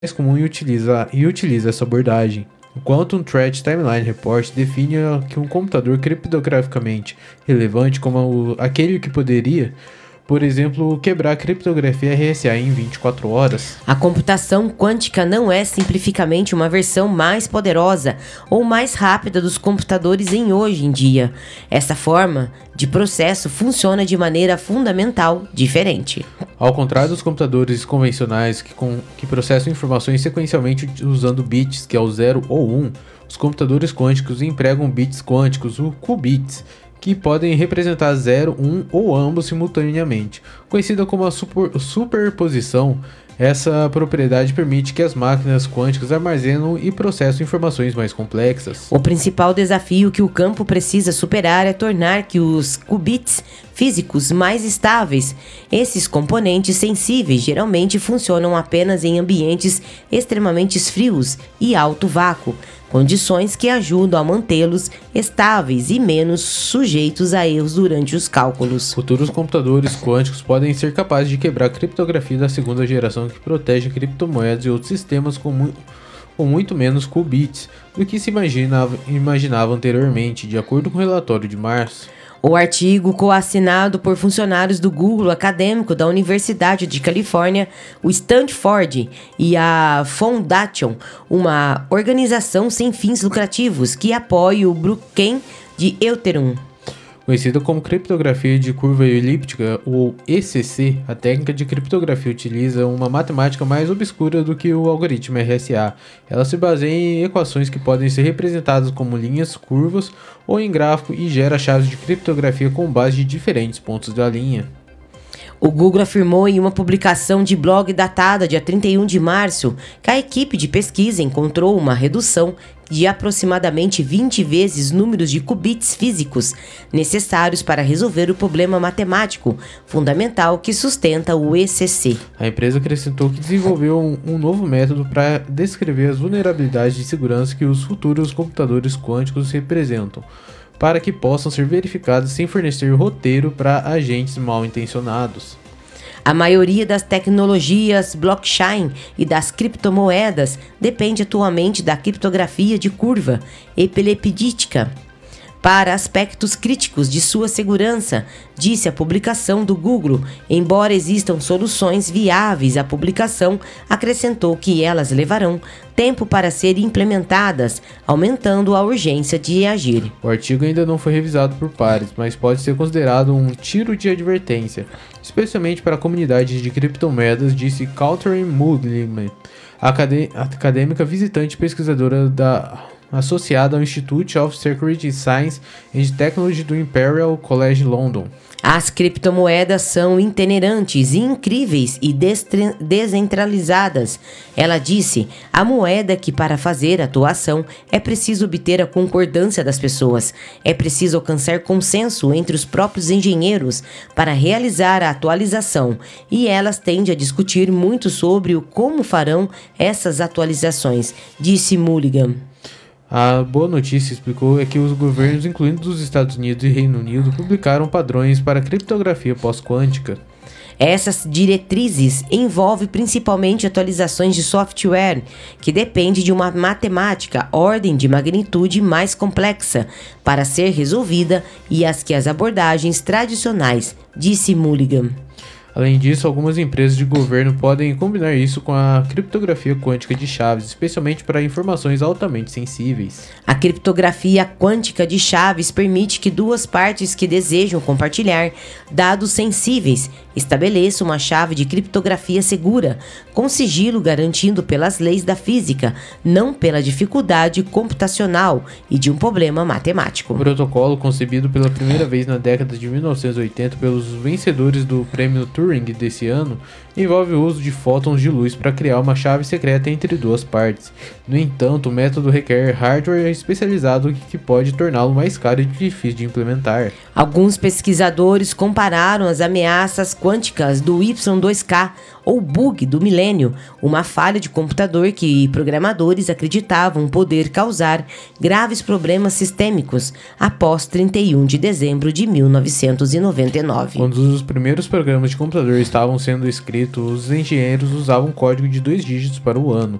comum e utiliza essa abordagem. O Quantum Threat Timeline Report define que um computador criptograficamente relevante como aquele que poderia, por exemplo, quebrar a criptografia RSA em 24 horas. A computação quântica não é simplificamente uma versão mais poderosa ou mais rápida dos computadores hoje em dia. Essa forma de processo funciona de maneira fundamental diferente. Ao contrário dos computadores convencionais que processam informações sequencialmente usando bits, que é o 0 ou 1, os computadores quânticos empregam bits quânticos, o qubits, que podem representar 0, 1 ou ambos simultaneamente. Conhecida como a superposição, essa propriedade permite que as máquinas quânticas armazenem e processem informações mais complexas. O principal desafio que o campo precisa superar é tornar que os qubits físicos mais estáveis. Esses componentes sensíveis geralmente funcionam apenas em ambientes extremamente frios e alto vácuo, condições que ajudam a mantê-los estáveis e menos sujeitos a erros durante os cálculos. Futuros computadores quânticos podem ser capazes de quebrar a criptografia da segunda geração que protege criptomoedas e outros sistemas com muito menos qubits do que se imaginava anteriormente, de acordo com o relatório de março. O artigo, coassinado por funcionários do Google, acadêmico da Universidade de Califórnia, o Stanford e a Foundation, uma organização sem fins lucrativos que apoia o blockchain de Ethereum. Conhecida como criptografia de curva elíptica, ou ECC, a técnica de criptografia utiliza uma matemática mais obscura do que o algoritmo RSA. Ela se baseia em equações que podem ser representadas como linhas, curvas ou em gráfico e gera chaves de criptografia com base de diferentes pontos da linha. O Google afirmou em uma publicação de blog datada dia 31 de março que a equipe de pesquisa encontrou uma redução de aproximadamente 20 vezes números de qubits físicos necessários para resolver o problema matemático fundamental que sustenta o ECC. A empresa acrescentou que desenvolveu um novo método para descrever as vulnerabilidades de segurança que os futuros computadores quânticos representam, para que possam ser verificados sem fornecer roteiro para agentes mal intencionados. A maioria das tecnologias blockchain e das criptomoedas depende atualmente da criptografia de curva epileptítica para aspectos críticos de sua segurança, disse a publicação do Google. Embora existam soluções viáveis, a publicação acrescentou que elas levarão tempo para serem implementadas, aumentando a urgência de agir. O artigo ainda não foi revisado por pares, mas pode ser considerado um tiro de advertência, especialmente para a comunidade de criptomoedas, disse Catherine Mudliman, acadêmica visitante pesquisadora associada ao Institute of Security Science and Technology do Imperial College London. As criptomoedas são itinerantes, incríveis e descentralizadas. Ela disse, a moeda que para fazer atuação é preciso obter a concordância das pessoas. É preciso alcançar consenso entre os próprios engenheiros para realizar a atualização. E elas tendem a discutir muito sobre como farão essas atualizações, disse Mulligan. A boa notícia, explicou, é que os governos, incluindo dos Estados Unidos e Reino Unido, publicaram padrões para criptografia pós-quântica. Essas diretrizes envolvem principalmente atualizações de software, que depende de uma matemática, ordem de magnitude mais complexa, para ser resolvida e as abordagens tradicionais, disse Mulligan. Além disso, algumas empresas de governo podem combinar isso com a criptografia quântica de chaves, especialmente para informações altamente sensíveis. A criptografia quântica de chaves permite que duas partes que desejam compartilhar dados sensíveis estabeleçam uma chave de criptografia segura, com sigilo garantido pelas leis da física, não pela dificuldade computacional e de um problema matemático. O protocolo, concebido pela primeira vez na década de 1980 pelos vencedores do prêmio Turing desse ano, envolve o uso de fótons de luz para criar uma chave secreta entre duas partes. No entanto, o método requer hardware especializado que pode torná-lo mais caro e difícil de implementar. Alguns pesquisadores compararam as ameaças quânticas do Y2K, ou bug do milênio, uma falha de computador que programadores acreditavam poder causar graves problemas sistêmicos após 31 de dezembro de 1999. Quando os primeiros programas de computador estavam sendo escritos, os engenheiros usavam código de 2 dígitos para o ano.